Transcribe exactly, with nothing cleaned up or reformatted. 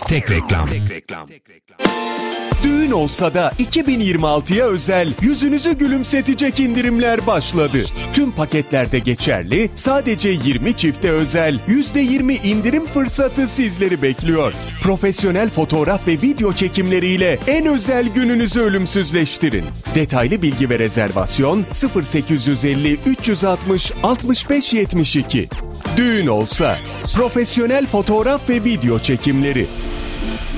Tek reklam. Düğün olsa da iki bin yirmi altıya özel yüzünüzü gülümsetecek indirimler başladı. Tüm paketlerde geçerli, sadece yirmi çifte özel yüzde yirmi indirim fırsatı sizleri bekliyor. Profesyonel fotoğraf ve video çekimleriyle en özel gününüzü ölümsüzleştirin. Detaylı bilgi ve rezervasyon sıfır sekiz yüz elli üç altmış altmış beş yetmiş iki. Düğün olsa profesyonel fotoğraf ve video çekimleri.